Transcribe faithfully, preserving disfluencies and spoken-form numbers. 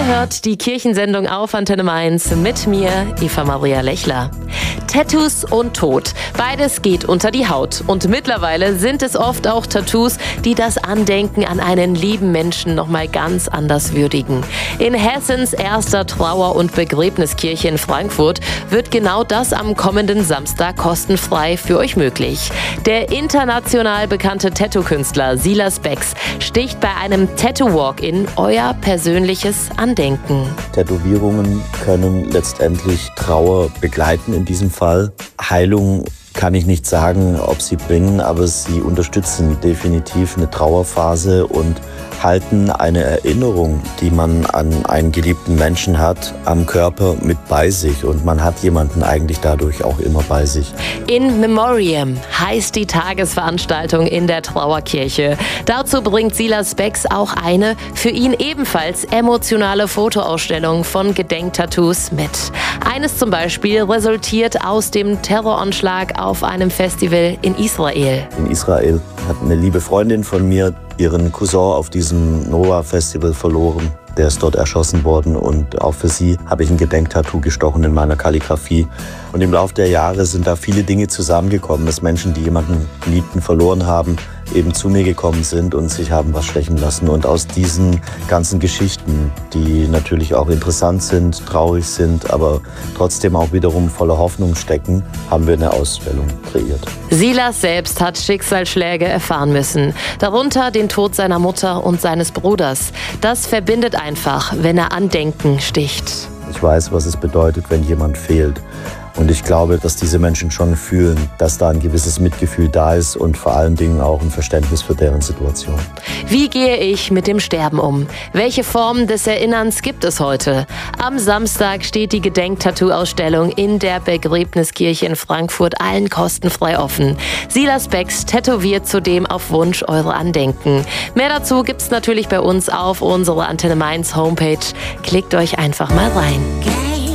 hört die Kirchensendung auf Antenne Mainz mit mir, Eva Maria Lechler. Tattoos und Tod, beides geht unter die Haut. Und mittlerweile sind es oft auch Tattoos, die das Andenken an einen lieben Menschen nochmal ganz anders würdigen. In Hessens erster Trauer- und Begräbniskirche in Frankfurt wird genau das am kommenden Samstag kostenfrei für euch möglich. Der international bekannte Tattoo-Künstler Silas Becks sticht bei einem Tattoo-Walk-In euer persönliches Andenken. Tätowierungen können letztendlich Trauer begleiten in diesem Fall. Heilung kann ich nicht sagen, ob sie bringen, aber sie unterstützen definitiv eine Trauerphase und halten eine Erinnerung, die man an einen geliebten Menschen hat, am Körper mit bei sich. Und man hat jemanden eigentlich dadurch auch immer bei sich. In Memoriam heißt die Tagesveranstaltung in der Trauerkirche. Dazu bringt Silas Becks auch eine für ihn ebenfalls emotionale Fotoausstellung von Gedenktattoos mit. Eines zum Beispiel resultiert aus dem Terroranschlag auf einem Festival in Israel. In Israel hat eine liebe Freundin von mir ihren Cousin auf diesem Noah-Festival verloren. Der ist dort erschossen worden und auch für sie habe ich ein Gedenktattoo gestochen in meiner Kalligrafie. Und im Laufe der Jahre sind da viele Dinge zusammengekommen, dass Menschen, die jemanden Geliebten verloren haben, eben zu mir gekommen sind und sich haben was stechen lassen. Und aus diesen ganzen Geschichten, die natürlich auch interessant sind, traurig sind, aber trotzdem auch wiederum voller Hoffnung stecken, haben wir eine Ausstellung kreiert. Silas selbst hat Schicksalsschläge erfahren müssen, darunter den Tod seiner Mutter und seines Bruders. Das verbindet einfach, wenn er Andenken sticht. Ich weiß, was es bedeutet, wenn jemand fehlt. Und ich glaube, dass diese Menschen schon fühlen, dass da ein gewisses Mitgefühl da ist und vor allen Dingen auch ein Verständnis für deren Situation. Wie gehe ich mit dem Sterben um? Welche Formen des Erinnerns gibt es heute? Am Samstag steht die Gedenktattoo-Ausstellung in der Begräbniskirche in Frankfurt allen kostenfrei offen. Silas Becks tätowiert zudem auf Wunsch eure Andenken. Mehr dazu gibt's natürlich bei uns auf unserer Antenne Mainz Homepage. Klickt euch einfach mal rein.